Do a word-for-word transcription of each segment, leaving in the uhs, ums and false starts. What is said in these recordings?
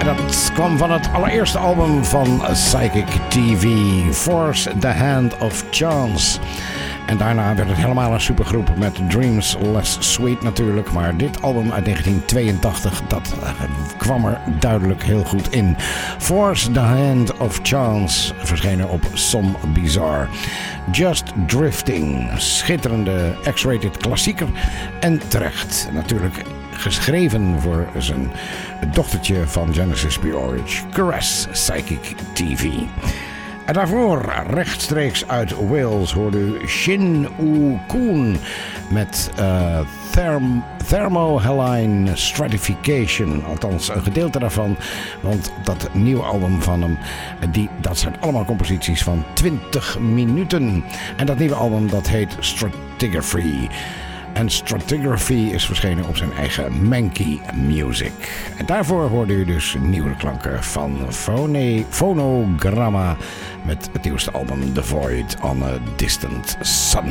Dat kwam van het allereerste album van Psychic T V, Force the Hand of Chance. En daarna werd het helemaal een supergroep met Dreams Less Sweet natuurlijk. Maar dit album uit negentien tweeëntachtig, dat uh, kwam er duidelijk heel goed in. Force the Hand of Chance, verschenen op Some Bizarre. Just Drifting, schitterende X-rated klassieker. En terecht, natuurlijk geschreven voor zijn dochtertje van Genesis P-Orridge, Caress Psychic T V. En daarvoor, rechtstreeks uit Wales, hoorde u Shin Oo Koon met uh, Therm- Thermohaline Stratification. Althans, een gedeelte daarvan. Want dat nieuwe album van hem, die, dat zijn allemaal composities van twintig minuten. En dat nieuwe album, dat heet Stratigraphy. En Stratigraphy is verschenen op zijn eigen Mankey Music. En daarvoor hoorde u dus nieuwe klanken van Phone- Phonogramma met het nieuwste album The Void on a Distant Sun.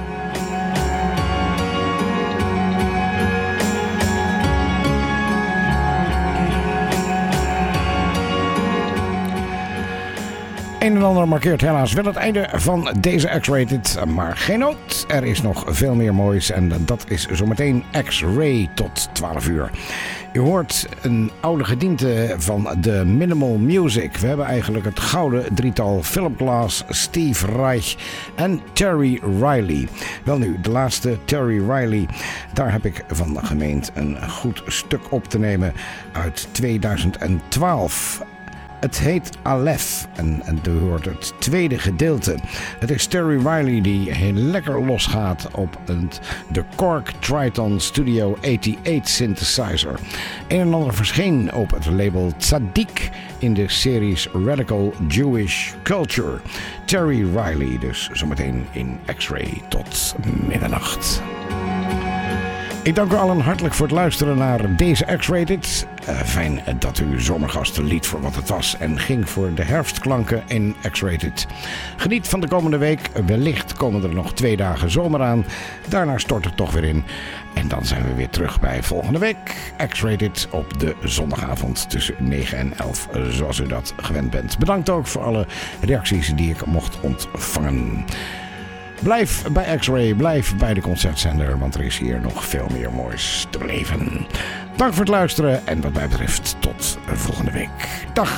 Een en ander markeert helaas wel het einde van deze X-Rated, maar geen nood. Er is nog veel meer moois en dat is zometeen X-Ray tot twaalf uur. U hoort een oude gediente van de Minimal Music. We hebben eigenlijk het gouden drietal Philip Glass, Steve Reich en Terry Riley. Welnu, de laatste, Terry Riley, daar heb ik van gemeend een goed stuk op te nemen uit tweeduizend twaalf. Het heet Aleph en, en u hoort het tweede gedeelte. Het is Terry Riley die heel lekker losgaat op het, de Korg Triton Studio achtennegentig synthesizer. Een en ander verscheen op het label Tzadik in de series Radical Jewish Culture. Terry Riley dus zometeen in X-Ray tot middernacht. Ik dank u allen hartelijk voor het luisteren naar deze X-Rated. Uh, fijn dat u Zomergast liet voor wat het was en ging voor de herfstklanken in X-Rated. Geniet van de komende week. Wellicht komen er nog twee dagen zomer aan. Daarna stort het toch weer in. En dan zijn we weer terug bij volgende week. X-Rated op de zondagavond tussen negen en elf, zoals u dat gewend bent. Bedankt ook voor alle reacties die ik mocht ontvangen. Blijf bij X-Ray, blijf bij de concertzender, want er is hier nog veel meer moois te beleven. Dank voor het luisteren en wat mij betreft tot volgende week. Dag!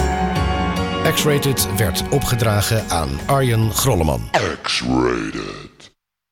X-Rated werd opgedragen aan Arjen Grolleman. X-Rated.